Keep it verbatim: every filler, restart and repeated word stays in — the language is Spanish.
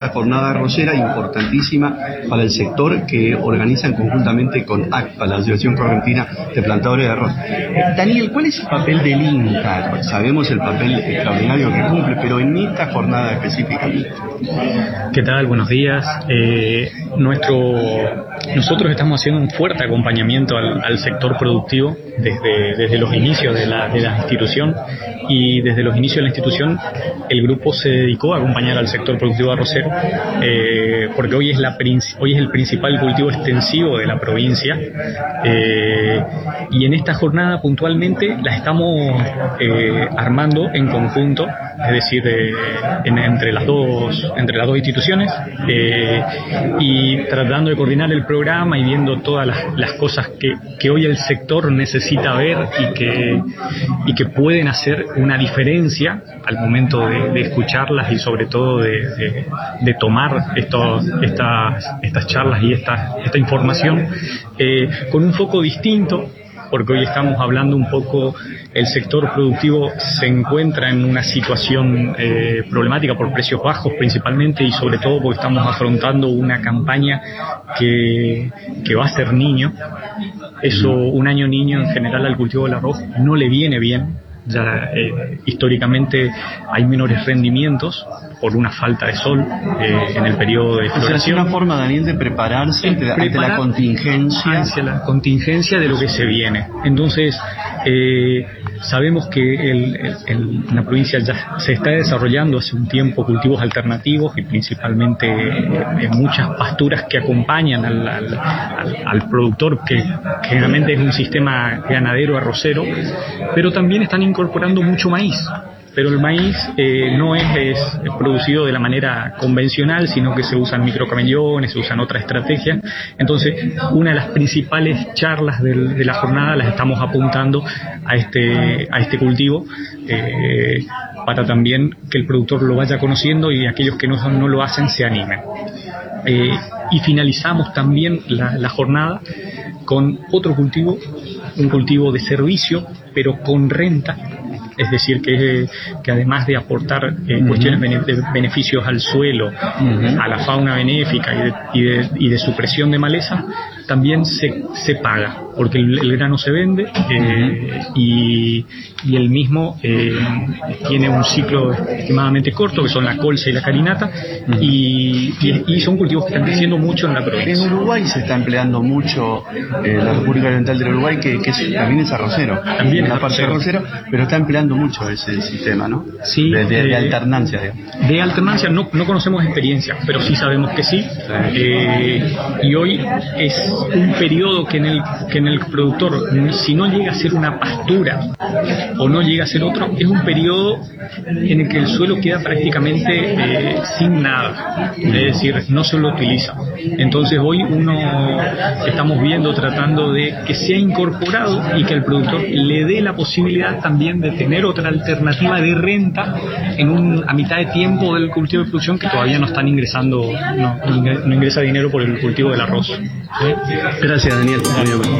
jornada arrocera importantísima para el sector que organizan conjuntamente con ACPA, la Asociación Correntina de Plantadores de Arroz. Daniel, ¿cuál es el papel del INTA? Sabemos el papel extraordinario que cumple, pero en esta jornada específicamente. ¿Qué tal? Buenos días. Eh, nuestro, nosotros estamos haciendo un fuerte acompañamiento al, al sector productivo desde, desde los inicios de la, de la institución, y desde los inicios de la institución el grupo se dedicó a acompañar al sector productivo arrocero, eh, porque hoy es, la, hoy es el principal cultivo extensivo de la provincia, eh, y en esta jornada puntualmente la estamos eh, armando en conjunto, es decir, eh, en, entre las dos entre las dos instituciones, eh, y tratando de coordinar el programa y viendo todas las, las cosas que, que hoy el sector necesita ver y que, y que pueden hacer una diferencia al momento de, de escucharlas y sobre todo de, de, de tomar estos, estas, estas charlas y esta, esta información eh, con un foco distinto, porque hoy estamos hablando un poco, el sector productivo se encuentra en una situación eh, problemática por precios bajos principalmente, y sobre todo porque estamos afrontando una campaña que, que va a ser niño. Eso, un año niño en general al cultivo del arroz no le viene bien. Ya eh, históricamente hay menores rendimientos por una falta de sol eh, en el periodo de floración. O sea, es una forma, Daniel, de prepararse ante, ante la contingencia. Hacia la contingencia de lo que se viene. Entonces, eh, sabemos que el, el, el, en la provincia ya se está desarrollando hace un tiempo cultivos alternativos, y principalmente eh, muchas pasturas que acompañan al, al, al, al productor, que generalmente es un sistema ganadero arrocero, pero también están incorporando mucho maíz. Pero el maíz eh, no es, es producido de la manera convencional, sino que se usan microcamellones, se usan otras estrategias. Entonces, una de las principales charlas de, de la jornada las estamos apuntando a este, a este cultivo, eh, para también que el productor lo vaya conociendo y aquellos que no, no lo hacen se animen. Eh, y finalizamos también la, la jornada con otro cultivo, un cultivo de servicio, pero con renta. Es decir, que, que además de aportar eh, uh-huh. cuestiones bene, de beneficios al suelo, uh-huh. a la fauna benéfica y de, y, de, y de supresión de maleza, también se, se paga, porque el, el grano se vende, eh, uh-huh. y, y el mismo eh, tiene un ciclo extremadamente corto, que son la colza y la carinata, uh-huh. y, y, y son cultivos que están creciendo mucho en la provincia. En Uruguay se está empleando mucho, eh, la República Oriental del Uruguay, que, que es, también es arrocero, también es la es parte arrocero, pero está empleando mucho ese sistema, ¿no? Sí, de, de, de eh, alternancia, digamos. De alternancia no, no conocemos experiencia, pero sí sabemos que sí, eh, y hoy es un periodo que en el que en el productor, si no llega a ser una pastura o no llega a ser otro, es un periodo en el que el suelo queda prácticamente eh, sin nada, es decir, no se lo utiliza. Entonces hoy uno estamos viendo, tratando de que sea incorporado y que el productor le dé la posibilidad también de tener otra alternativa de renta en un, a mitad de tiempo del cultivo de producción, que todavía no están ingresando, no, no ingresa dinero por el cultivo del arroz. Gracias, Daniel.